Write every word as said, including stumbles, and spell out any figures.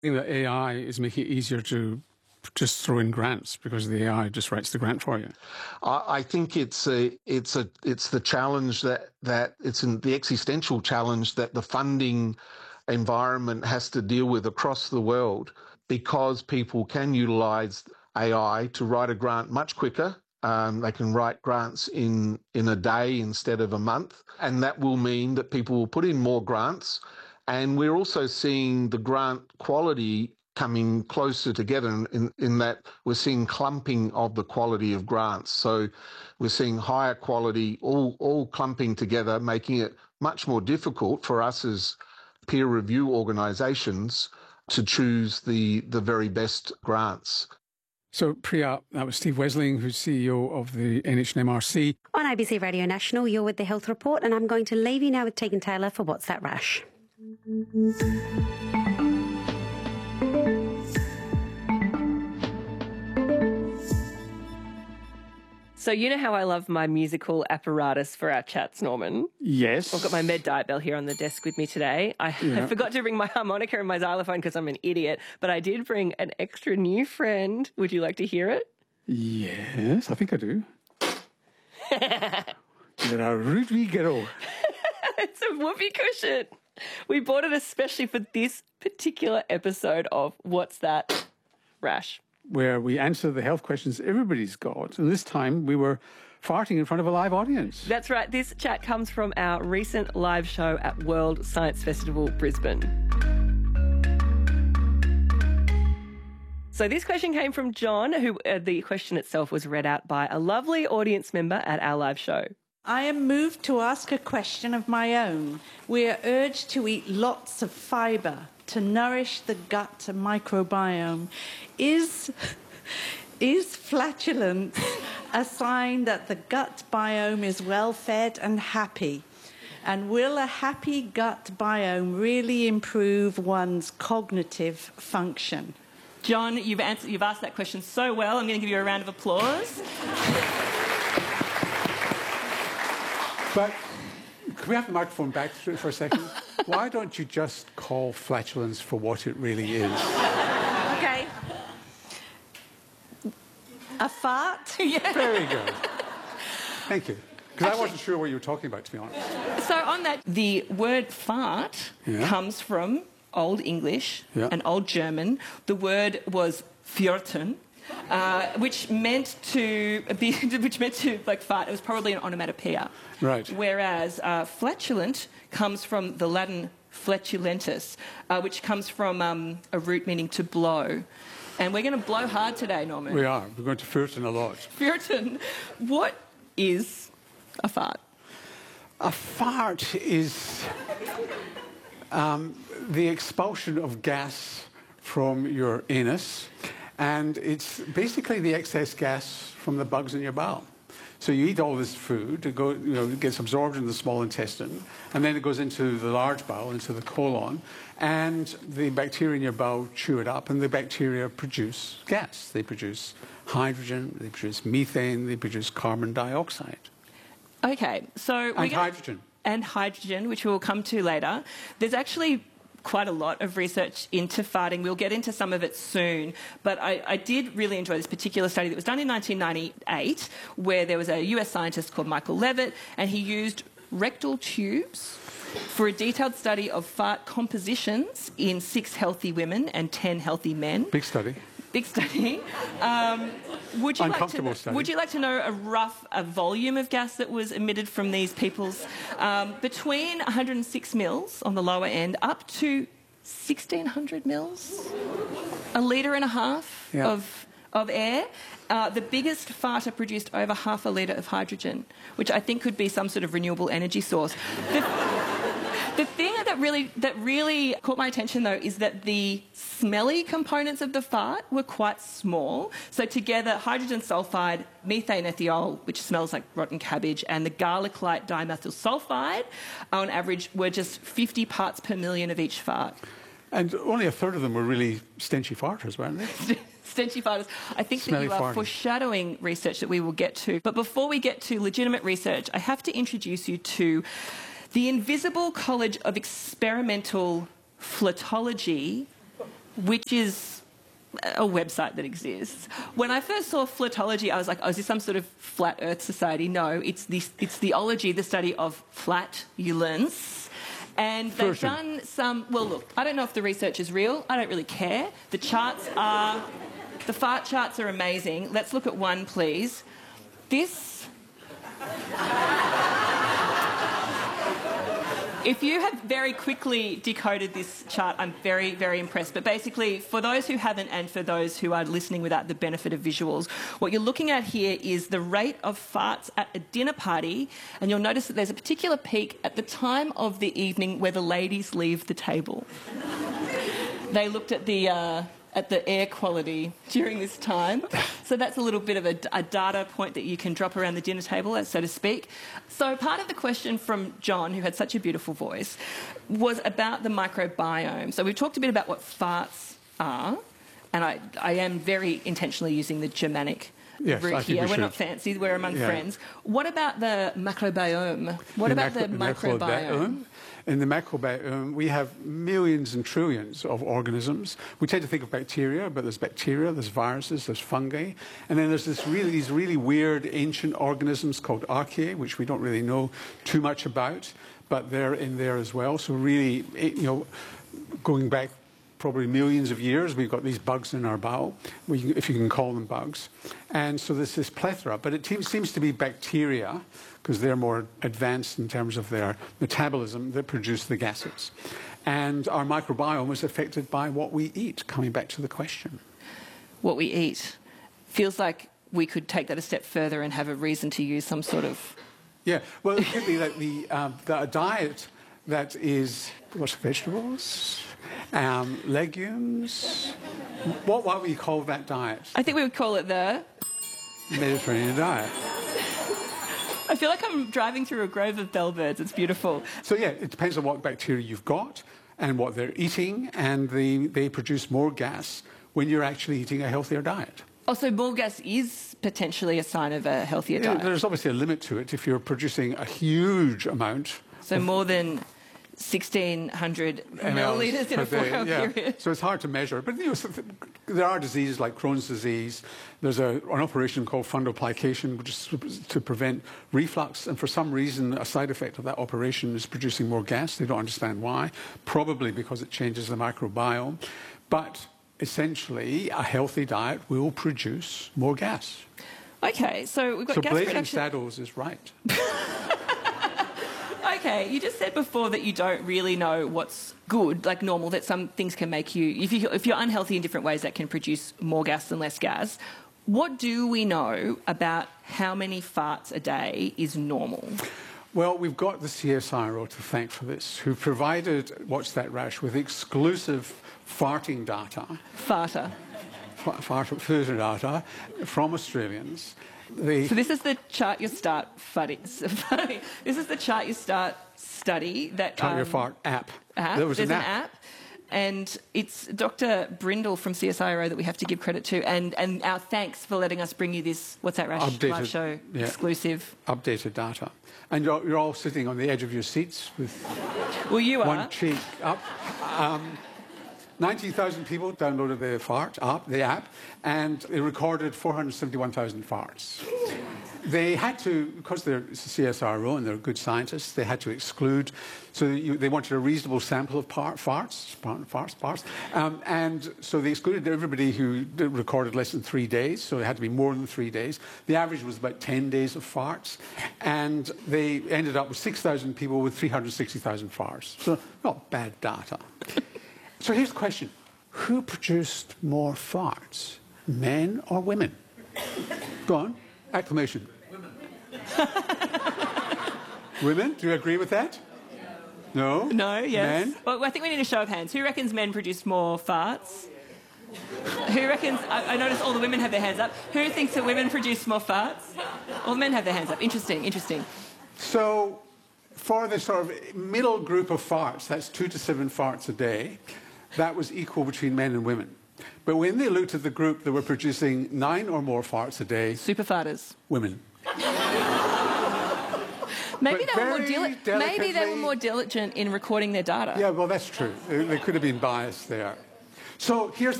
think that A I is making it easier to just throw in grants because the A I just writes the grant for you. I, I think it's a, it's a, it's the challenge that that it's in the existential challenge that the funding environment has to deal with across the world, because people can utilise A I to write a grant much quicker. Um, they can write grants in in a day instead of a month, and that will mean that people will put in more grants. And we're also seeing the grant quality coming closer together in, in, in that we're seeing clumping of the quality of grants. So we're seeing higher quality, all, all clumping together, making it much more difficult for us as peer review organisations to choose the, the very best grants. So, Priya, that was Steve Wesling, who's C E O of the N H N M R C. On A B C Radio National, you're with the Health Report, and I'm going to leave you now with Tegan Taylor for What's That Rash? So you know how I love my musical apparatus for our chats, Norman? Yes. I've got my Med Diet Bell here on the desk with me today. I, Yeah. I forgot to bring my harmonica and my xylophone because I'm an idiot, but I did bring an extra new friend. Would you like to hear it? Yes, I think I do. You're a rude wee girl. It's a whoopee cushion. We bought it especially for this particular episode of What's That Rash? Where we answer the health questions everybody's got. And this time we were farting in front of a live audience. That's right. This chat comes from our recent live show at World Science Festival, Brisbane. So this question came from John, who uh, the question itself was read out by a lovely audience member at our live show. I am moved to ask a question of my own. We are urged to eat lots of fibre to nourish the gut microbiome. Is, is flatulence a sign that the gut biome is well fed and happy? And will a happy gut biome really improve one's cognitive function? John, you've, answered, you've asked that question so well. I'm going to give you a round of applause. But can we have the microphone back for a second? Why don't you just call flatulence for what it really is? Okay. A fart? Yeah. Very good. Thank you. Because I wasn't sure what you were talking about, to be honest. So on that, the word fart Yeah. comes from Old English Yeah. and Old German. The word was fjorten, uh, which meant to be, which meant to like fart. It was probably an onomatopoeia. Right. Whereas uh, flatulent comes from the Latin flatulentus, uh, which comes from um, a root meaning to blow. And we're going to blow hard today, Norman. We are. We're going to Furton a lot. Fjorten, what is a fart? A fart is um, the expulsion of gas from your anus, and it's basically the excess gas from the bugs in your bowel. So you eat all this food, it, go, you know, it gets absorbed in the small intestine, and then it goes into the large bowel, into the colon, and the bacteria in your bowel chew it up, and the bacteria produce gas. They produce hydrogen, they produce methane, they produce carbon dioxide. Okay, so... we're And gonna- hydrogen. And hydrogen, which we'll come to later. There's actually quite a lot of research into farting. We'll get into some of it soon. But I, I did really enjoy this particular study that was done in nineteen ninety-eight, where there was a U S scientist called Michael Levitt, and he used rectal tubes for a detailed study of fart compositions in six healthy women and ten healthy men. Big study. Big study. Um, would you like to Uncomfortable know, study. Would you like to know a rough a volume of gas that was emitted from these people's um, between one hundred six mils on the lower end up to sixteen hundred mils, a litre and a half Yeah. of of air. Uh, the biggest farter produced over half a litre of hydrogen, which I think could be some sort of renewable energy source. The, The thing that really that really caught my attention, though, is that the smelly components of the fart were quite small. So together, hydrogen sulfide, methane ethiol, which smells like rotten cabbage, and the garlic-like dimethyl sulfide, on average, were just fifty parts per million of each fart. And only a third of them were really stenchy farters, weren't they? Stenchy farters. I think Smelly that you are farting. foreshadowing research that we will get to. But before we get to legitimate research, I have to introduce you to the Invisible College of Experimental Flatology which is a website that exists. When I first saw Flatology, I was like, oh, is this some sort of flat Earth society? No, it's the, it's theology, the study of flatulence. And they've Version. done some... Well, look, I don't know if the research is real. I don't really care. The charts are... The fart charts are amazing. Let's look at one, please. This... If you have very quickly decoded this chart, I'm very, very impressed. But basically, for those who haven't and for those who are listening without the benefit of visuals, what you're looking at here is the rate of farts at a dinner party, and you'll notice that there's a particular peak at the time of the evening where the ladies leave the table. They looked at the... Uh, at the air quality during this time. So that's a little bit of a, a data point that you can drop around the dinner table, so to speak. So part of the question from John, who had such a beautiful voice, was about the microbiome. So we've talked a bit about what farts are, and I, I am very intentionally using the Germanic Yes, route I think here. we We're should. not fancy, we're among Yeah. friends. What about the macrobiome? What The about macro- the microbiome? In the microbiome, we have millions and trillions of organisms. We tend to think of bacteria, but there's bacteria, there's viruses, there's fungi, and then there's this really, these really weird ancient organisms called archaea, which we don't really know too much about, but they're in there as well. So really, it, you know, going back probably millions of years, we've got these bugs in our bowel, we, if you can call them bugs. And so there's this plethora, but it te- seems to be bacteria, because they're more advanced in terms of their metabolism, that produce the gases. And our microbiome is affected by what we eat, coming back to the question. What we eat. Feels like we could take that a step further and have a reason to use some sort of... Yeah, well, it could be like the, um, the diet that is, what's vegetables, um, legumes. What, what would we call that diet? I think we would call it the... Mediterranean diet. I feel like I'm driving through a grove of bellbirds. It's beautiful. So, yeah, it depends on what bacteria you've got and what they're eating, and the, they produce more gas when you're actually eating a healthier diet. Also, more gas is potentially a sign of a healthier Yeah, diet. there's obviously a limit to it. If you're producing a huge amount... So more than sixteen hundred millilitres in per a four-hour day, yeah. period. So it's hard to measure. But you know, so th- there are diseases like Crohn's disease. There's a, an operation called fundoplication, which is to prevent reflux. And for some reason, a side effect of that operation is producing more gas. They don't understand why. Probably because it changes the microbiome. But essentially, a healthy diet will produce more gas. Okay, so we've got So gas Blazing production... Saddles is right. Okay, you just said before that you don't really know what's good, like normal, that some things can make you... If, you... if you're unhealthy in different ways, that can produce more gas than less gas. What do we know about how many farts a day is normal? Well, we've got the C S I R O to thank for this, who provided Watch That Rash with exclusive farting data, Farter. f- fart, farting data from Australians. They, So this is the Chart Your Start funny, funny. This is the Chart Your Start study that... Chart Your um, Fart app. app. There was There's an an app. app. And it's Doctor Brindle from C S I R O that we have to give credit to. And, and our thanks for letting us bring you this What's That Rash Updated, live show yeah. exclusive. Updated data. And you're, you're all sitting on the edge of your seats with Well, you one are. cheek up. Um, nineteen thousand people downloaded the fart app, the app, and it recorded four hundred seventy-one thousand farts. They had to, because they're C S R O and they're good scientists, they had to exclude, so you, they wanted a reasonable sample of par, farts, farts, farts, um, and so they excluded everybody who did- recorded less than three days, so it had to be more than three days. The average was about ten days of farts, and they ended up with six thousand people with three hundred sixty thousand farts. So not bad data. So here's the question. Who produced more farts, men or women? Go on. Acclamation. Women. Women? Do you agree with that? No? No, yes. Men? Well, I think we need a show of hands. Who reckons men produce more farts? Who reckons... I, I noticed all the women have their hands up. Who thinks that women produce more farts? All the men have their hands up. Interesting, interesting. So for the sort of middle group of farts, that's two to seven farts a day, that was equal between men and women. But when they looked at the group that were producing nine or more farts a day, Super farters. women. Maybe But they, were more very dili- maybe they were delicately- more diligent in recording their data. Yeah, well, that's true. They they could have been biased there. So here's